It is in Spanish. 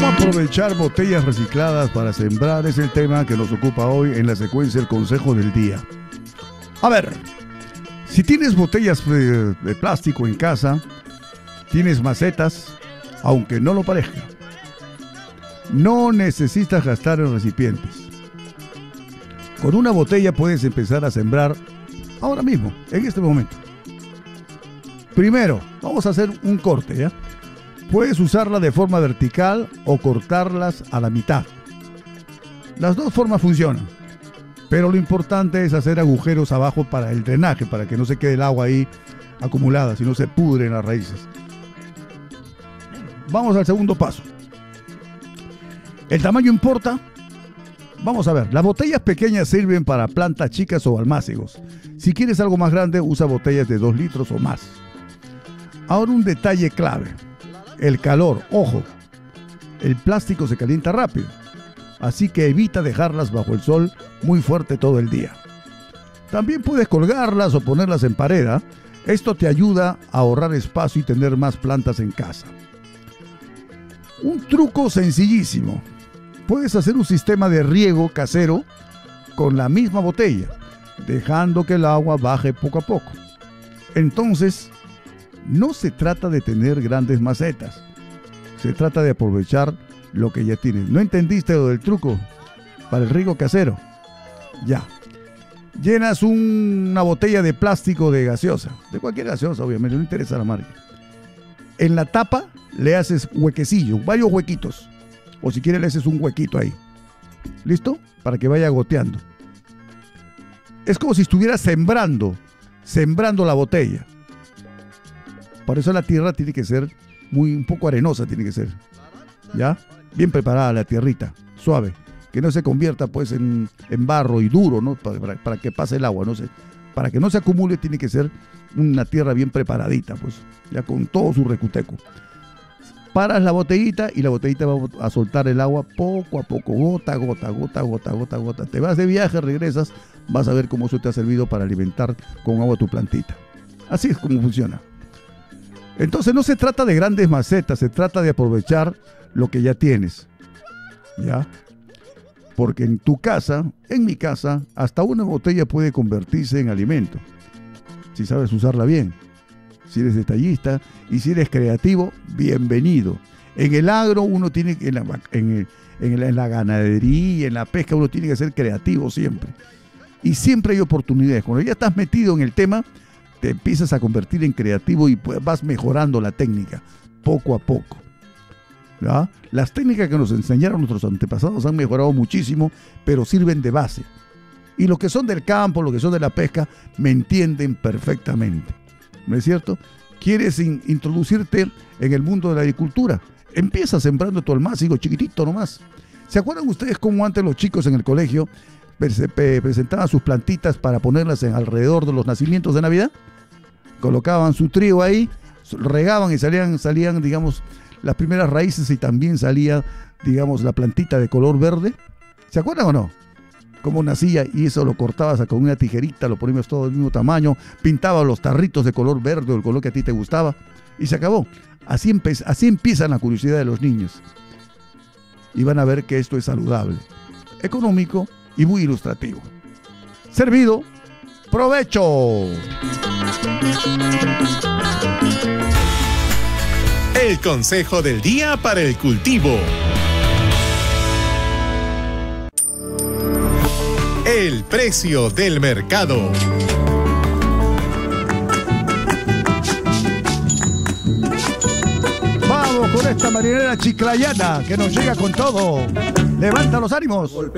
Aprovechar botellas recicladas para sembrar es el tema que nos ocupa hoy en la secuencia del consejo del día. A ver, si tienes botellas de plástico en casa, tienes macetas, aunque no lo parezca, no necesitas gastar en recipientes. Con una botella puedes empezar a sembrar ahora mismo, en este momento. Primero, vamos a hacer un corte, ¿ya? Puedes usarla de forma vertical o cortarlas a la mitad. Las dos formas funcionan, pero lo importante es hacer agujeros abajo para el drenaje, para que no se quede el agua ahí acumulada, si no se pudren las raíces. Vamos al segundo paso. ¿El tamaño importa? Vamos a ver, las botellas pequeñas sirven para plantas chicas o almácigos. Si quieres algo más grande, usa botellas de 2 litros o más. Ahora un detalle clave. El calor, ojo, el plástico se calienta rápido, así que evita dejarlas bajo el sol muy fuerte todo el día. También puedes colgarlas o ponerlas en pared, ¿eh? Esto te ayuda a ahorrar espacio y tener más plantas en casa. Un truco sencillísimo. Puedes hacer un sistema de riego casero con la misma botella, dejando que el agua baje poco a poco. Entonces, no se trata de tener grandes macetas, se trata de aprovechar lo que ya tienes. ¿No entendiste lo del truco para el riego casero? Ya. Llenas una botella de plástico de gaseosa, de cualquier gaseosa obviamente, no interesa la marca. En la tapa le haces huequecillos, varios huequitos, o si quieres le haces un huequito ahí. ¿Listo? Para que vaya goteando. Es como si estuvieras sembrando la botella. Por eso la tierra tiene que ser un poco arenosa, tiene que ser, ¿ya? Bien preparada la tierrita, suave, que no se convierta pues en barro y duro, ¿no? Para que pase el agua, no sé, para que no se acumule tiene que ser una tierra bien preparadita, pues, ya con todo su recuteco. Paras la botellita y la botellita va a soltar el agua poco a poco, gota a gota, gota a gota, gota a gota. Te vas de viaje, regresas, vas a ver cómo eso te ha servido para alimentar con agua tu plantita. Así es como funciona. Entonces no se trata de grandes macetas, se trata de aprovechar lo que ya tienes, ¿ya? Porque en tu casa, en mi casa, hasta una botella puede convertirse en alimento, si sabes usarla bien. Si eres detallista y si eres creativo, bienvenido. En el agro uno tiene que, en la ganadería, en la pesca uno tiene que ser creativo siempre. Y siempre hay oportunidades. Cuando ya estás metido en el tema, te empiezas a convertir en creativo y pues vas mejorando la técnica poco a poco, ¿ya? Las técnicas que nos enseñaron nuestros antepasados han mejorado muchísimo, pero sirven de base. Y los que son del campo, los que son de la pesca, me entienden perfectamente. ¿No es cierto? ¿Quieres introducirte en el mundo de la agricultura? Empieza sembrando tu almácigo chiquitito nomás. ¿Se acuerdan ustedes cómo antes los chicos en el colegio presentaban sus plantitas para ponerlas alrededor de los nacimientos de Navidad? Colocaban su trigo ahí, regaban y salían, digamos, las primeras raíces y también salía, digamos, la plantita de color verde. ¿Se acuerdan o no? Cómo nacía y eso lo cortabas con una tijerita, lo poníamos todo del mismo tamaño, pintabas los tarritos de color verde o el color que a ti te gustaba y se acabó. Así empieza la curiosidad de los niños. Y van a ver que esto es saludable, económico y muy ilustrativo. Servido, ¡provecho! El consejo del día para el cultivo. El precio del mercado. Vamos con esta marinera chiclayana que nos llega con todo. Levanta los ánimos.